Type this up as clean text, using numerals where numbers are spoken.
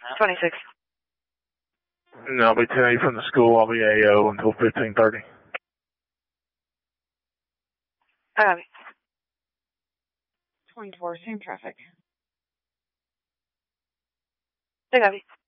26. And I'll be 10-8 from the school. I'll be AO until 15:30. I got it. 24, same traffic. I got it.